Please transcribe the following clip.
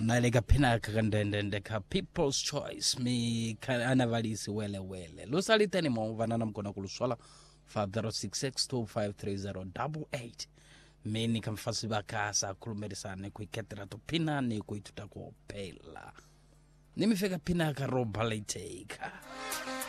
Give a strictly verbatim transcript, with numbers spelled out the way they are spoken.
Nalega pina kagandende ka People's Choice mi anavalisi wele wele. Lusali teni mo vanana mkona kuluswala five zero six six two five three zero eight eight. Meni kamfasi bakasa kulumedisa ni kuiketera to pina ni kuituta kwa pela. Nimefika pina ka roba leiteka.